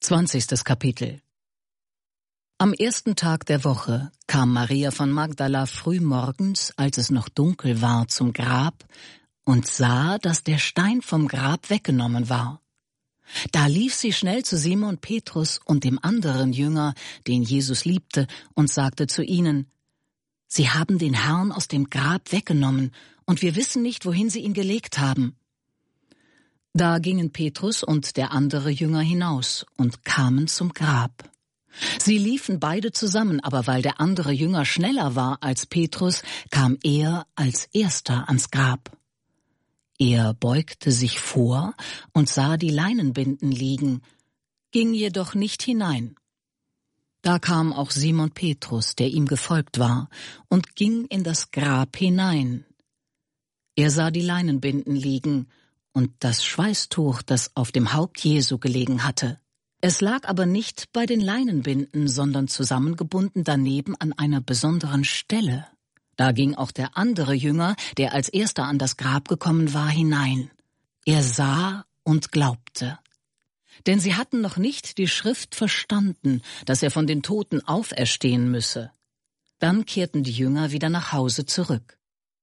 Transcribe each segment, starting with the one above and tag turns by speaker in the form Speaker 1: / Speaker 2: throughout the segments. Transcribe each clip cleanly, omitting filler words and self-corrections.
Speaker 1: 20. Kapitel. Am ersten Tag der Woche kam Maria von Magdala früh morgens, als es noch dunkel war, zum Grab und sah, dass der Stein vom Grab weggenommen war. Da lief sie schnell zu Simon Petrus und dem anderen Jünger, den Jesus liebte, und sagte zu ihnen: Sie haben den Herrn aus dem Grab weggenommen, und wir wissen nicht, wohin sie ihn gelegt haben. Da gingen Petrus und der andere Jünger hinaus und kamen zum Grab. Sie liefen beide zusammen, aber weil der andere Jünger schneller war als Petrus, kam er als erster ans Grab. Er beugte sich vor und sah die Leinenbinden liegen, ging jedoch nicht hinein. Da kam auch Simon Petrus, der ihm gefolgt war, und ging in das Grab hinein. Er sah die Leinenbinden liegen und das Schweißtuch, das auf dem Haupt Jesu gelegen hatte. Es lag aber nicht bei den Leinenbinden, sondern zusammengebunden daneben an einer besonderen Stelle. Da ging auch der andere Jünger, der als erster an das Grab gekommen war, hinein. Er sah und glaubte. Denn sie hatten noch nicht die Schrift verstanden, dass er von den Toten auferstehen müsse. Dann kehrten die Jünger wieder nach Hause zurück.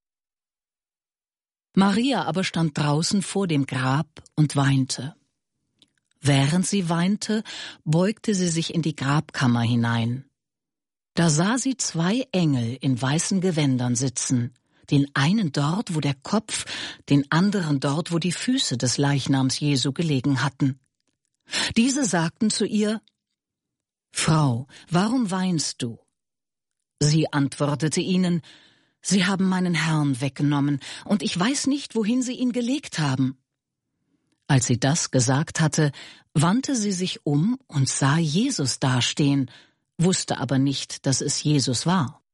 Speaker 1: Maria aber stand draußen vor dem Grab und weinte. Während sie weinte, beugte sie sich in die Grabkammer hinein. Da sah sie 2 Engel in weißen Gewändern sitzen, den einen dort, wo der Kopf, den anderen dort, wo die Füße des Leichnams Jesu gelegen hatten. Diese sagten zu ihr: Frau, warum weinst du? Sie antwortete ihnen: Sie haben meinen Herrn weggenommen, und ich weiß nicht, wohin sie ihn gelegt haben. Als sie das gesagt hatte, wandte sie sich um und sah Jesus dastehen, wusste aber nicht, dass es Jesus war.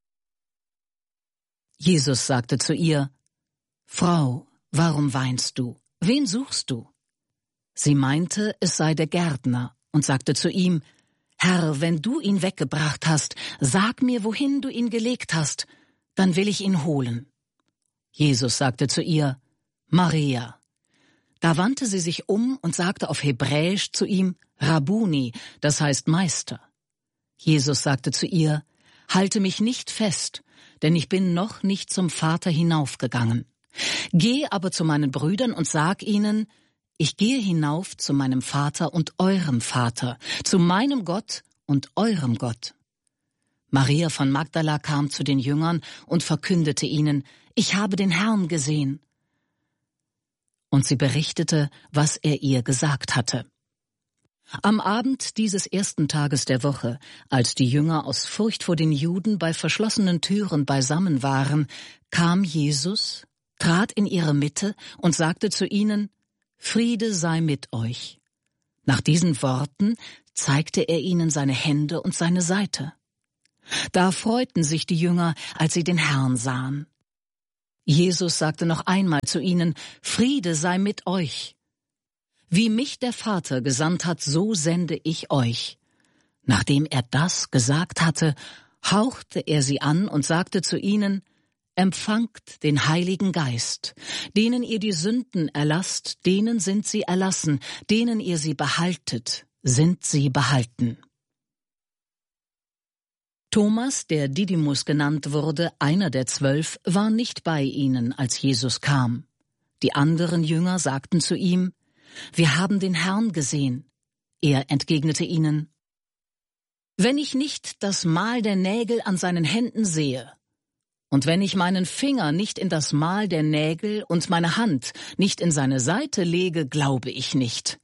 Speaker 1: Jesus sagte zu ihr: Frau, warum weinst du? Wen suchst du? Sie meinte, es sei der Gärtner, und sagte zu ihm: Herr, wenn du ihn weggebracht hast, sag mir, wohin du ihn gelegt hast, dann will ich ihn holen. Jesus sagte zu ihr: Maria. Da wandte sie sich um und sagte auf Hebräisch zu ihm: Rabbuni, das heißt Meister. Jesus sagte zu ihr: Halte mich nicht fest, denn ich bin noch nicht zum Vater hinaufgegangen. Geh aber zu meinen Brüdern und sag ihnen: Ich gehe hinauf zu meinem Vater und eurem Vater, zu meinem Gott und eurem Gott. Maria von Magdala kam zu den Jüngern und verkündete ihnen: Ich habe den Herrn gesehen. Und sie berichtete, was er ihr gesagt hatte. Am Abend dieses ersten Tages der Woche, als die Jünger aus Furcht vor den Juden bei verschlossenen Türen beisammen waren, kam Jesus, trat in ihre Mitte und sagte zu ihnen: Friede sei mit euch. Nach diesen Worten zeigte er ihnen seine Hände und seine Seite. Da freuten sich die Jünger, als sie den Herrn sahen. Jesus sagte noch einmal zu ihnen: Friede sei mit euch. Wie mich der Vater gesandt hat, so sende ich euch. Nachdem er das gesagt hatte, hauchte er sie an und sagte zu ihnen: Empfangt den Heiligen Geist. Denen ihr die Sünden erlasst, denen sind sie erlassen. Denen ihr sie behaltet, sind sie behalten. Thomas, der Didymus genannt wurde, einer der 12, war nicht bei ihnen, als Jesus kam. Die anderen Jünger sagten zu ihm: Wir haben den Herrn gesehen. Er entgegnete ihnen: Wenn ich nicht das Mal der Nägel an seinen Händen sehe, und wenn ich meinen Finger nicht in das Mal der Nägel und meine Hand nicht in seine Seite lege, glaube ich nicht.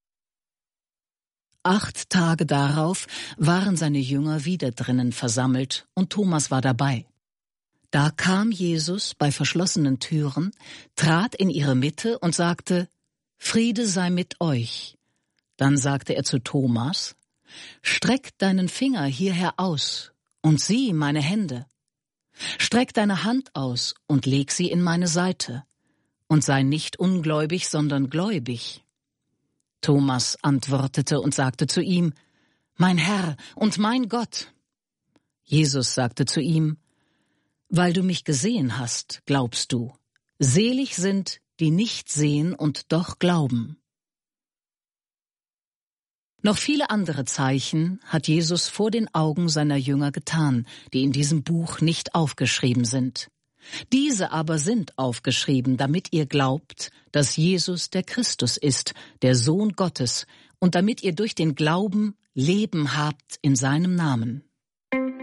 Speaker 1: 8 Tage darauf waren seine Jünger wieder drinnen versammelt, und Thomas war dabei. Da kam Jesus bei verschlossenen Türen, trat in ihre Mitte und sagte: Friede sei mit euch. Dann sagte er zu Thomas: Streck deinen Finger hierher aus und sieh meine Hände. Streck deine Hand aus und leg sie in meine Seite, und sei nicht ungläubig, sondern gläubig. Thomas antwortete und sagte zu ihm: Mein Herr und mein Gott. Jesus sagte zu ihm: Weil du mich gesehen hast, glaubst du. Selig sind, die nicht sehen und doch glauben. Noch viele andere Zeichen hat Jesus vor den Augen seiner Jünger getan, die in diesem Buch nicht aufgeschrieben sind. Diese aber sind aufgeschrieben, damit ihr glaubt, dass Jesus der Christus ist, der Sohn Gottes, und damit ihr durch den Glauben Leben habt in seinem Namen.